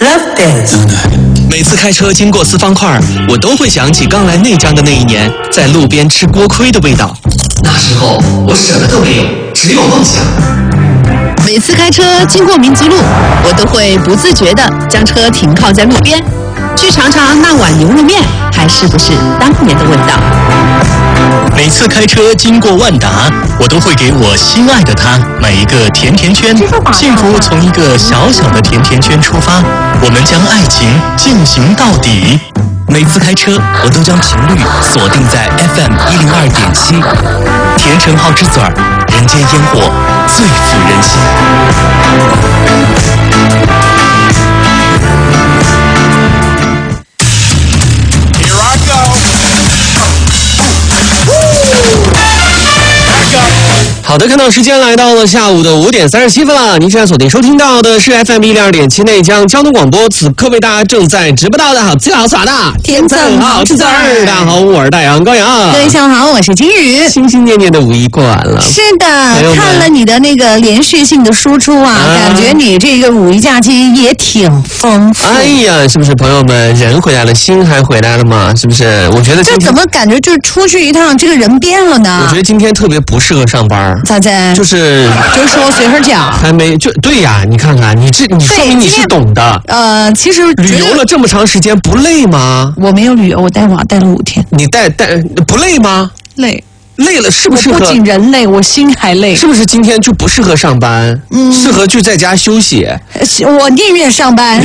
Love Dance。 每次开车经过四方块，我都会想起刚来内江的那一年，在路边吃锅盔的味道。那时候我什么都没有，只有梦想。 每次开车经过民族路，我都会不自觉地将车停靠在路边，去尝尝那碗牛肉面还是不是当年的味道。 每次开车经过万达，我都会给我心爱的他买一个甜甜圈。幸福从一个小小的甜甜圈出发，我们将爱情进行到底。 每次开车，我都将频率锁定在 FM 102.7，甜橙好之嘴儿，人间烟火最抚人心。好的，看到时间来到了下午的5点37分了。您现在锁定收听到的是 FM 102.7内江交通广播，此刻为大家正在直播到的好最好耍的天赠好吃字儿。 大家好，我是大杨高阳。 各位下午好，我是金宇。 心心念念的五一过完了， 是的，看了你的那个连续性的输出啊，感觉你这个五一假期也挺丰富。 哎呀，是不是朋友们，人回来了，心还回来了吗？是不是？我觉得这怎么感觉就是出去一趟，这个人变了呢？ 我觉得今天特别不适合上班。 咋的？ 就是说随便讲， 还没就对呀。你看看你说明你是懂的。 其实旅游了这么长时间不累吗？ 我没有旅游，我带娃带了5天。 你带不累吗？累了是不是？ 我不仅人累，我心还累。 是不是今天就不适合上班？适合就在家休息。 我宁愿上班。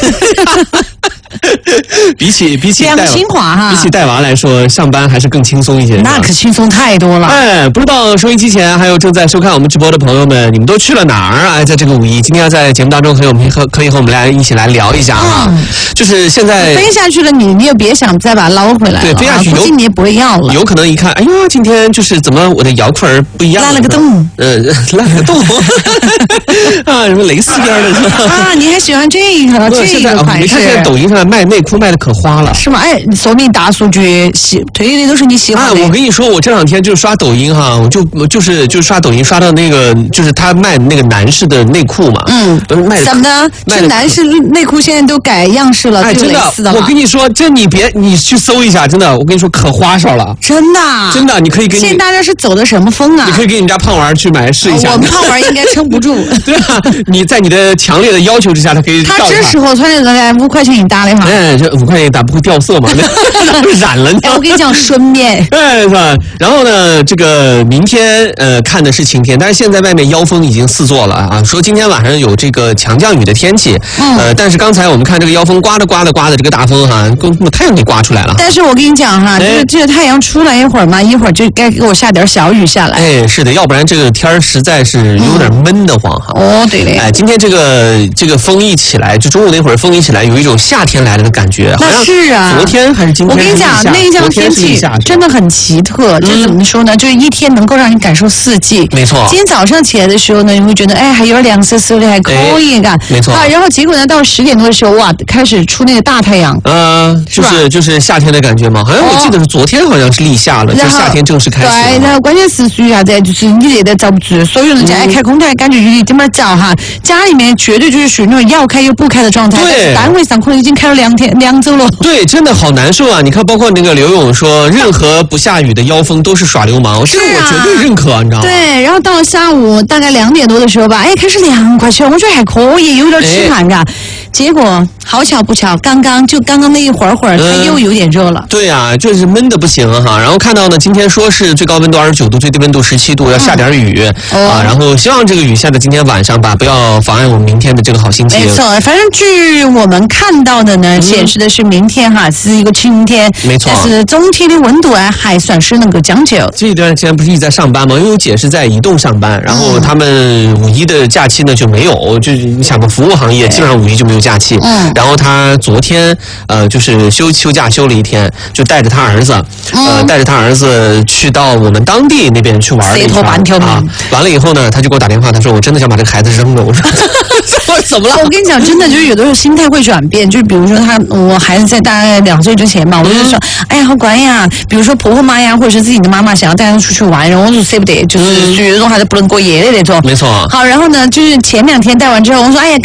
比起良心话哈， 比起带娃来说，上班还是更轻松一些。 那可轻松太多了。 哎，不知道收音机前还有正在收看我们直播的朋友们，你们都去了哪儿啊？在这个五一，今天要在节目当中可以和我们俩一起来聊一下啊。就是现在飞下去了，你也别想再把它捞回来了。 对，飞下去估计你也不会要了。 有可能一看，哎呀，今天就是怎么我的摇裤不一样， 烂了个洞。 烂了个洞啊，什么蕾丝边的啊？你还喜欢这个款式？ 你看现在抖音上卖内裤卖的可花了， 是吗？哎，说明大数据推的都是你喜欢的。 我跟你说，我这2天就刷抖音哈，我就刷抖音刷到那个，就是他卖那个男士的内裤嘛，都是卖的。 怎么的？这男士内裤现在都改样式了，就蕾丝的。 我跟你说，这你去搜一下，真的，我跟你说可花哨了， 真的， 你可以给你。 现在大家是走的什么风啊？ 你可以给你们家胖娃去买试一下。 我们胖娃应该撑不住。 对啊，你在你的强烈的要求之下，他可以。 他这时候穿着5块钱你搭了哈。 哎，这5块钱打不会掉色吗？染了。 我跟你讲，顺便。 哎，是吧？然后呢，这个明天看的是晴天，但是现在外面妖风已经四座了啊，说今天晚上有这个强降雨的天气。但是刚才我们看这个妖风刮的这个大风哈，把太阳给刮出来了。 但是我跟你讲哈，就是这个太阳出来一会儿嘛，一会儿就该给我下点小雨下来。 哎，是的，要不然这个天实在是有点闷得慌哈。 哦，对嘞。 哎，今天这个风一起来，就中午那会儿风一起来，有一种夏天来了的感觉。 那是啊。 昨天还是今天？ 我跟你讲，内江天气真的很奇特。这怎么说呢？就是一天能够让你感受4季。 没错。 今天早上起来的时候呢，你会觉得还有点凉飕飕的，还可以感。 没错。 然后结果呢，到10点多的时候，哇，开始出那个大太阳。 就是夏天的感觉嘛。好像我记得是昨天好像是立夏了，就夏天正式开始。 对，然后关键是属于啥子？就是你热的遭不住，所有人家爱开空调，感觉有一点点燥哈。家里面绝对就是属于那种要开又不开的状态。 对。 单位上可能已经开了2周了。 对，真的好难受啊！你看，包括那个刘勇说，任何不下雨的妖风都是耍流氓，这个我绝对认可，你知道吗？ 对，然后到了下午大概2点多的时候吧，开始凉快起来，我觉得还可以，有点吃汗嘎。结果好巧不巧，刚刚那一会儿，它又有点热了。 对啊，就是闷的不行哈。然后看到呢，今天说是最高温度29度，最低温度17度，要下点雨啊。然后希望这个雨下的今天晚上吧，不要妨碍我们明天的这个好心情。 没错，反正据我们看到的呢，显示的是明天哈是一个晴天。 没错。 但是总体的温度还算是能够将就。 这一段时间不是一直在上班吗？因为我姐是在移动上班，然后他们五一的假期呢就没有，就是你想吧，服务行业基本上五一就没有假期。然后他昨天就是休假休了1天，就带着他儿子去到我们当地那边去玩了一圈啊。完了以后呢，他就给我打电话，他说我真的想把这个孩子扔了。我说怎么了？ 我跟你讲，真的就是有的时候心态会转变，就比如说我孩子在大概2岁之前嘛，我就说哎呀好乖呀，比如说婆婆妈呀或者是自己的妈妈想要带他出去玩，然后我说舍不得，就是属于那种还是不能过夜的那种。 没错。 好，然后呢就是前2天带完之后，我说哎呀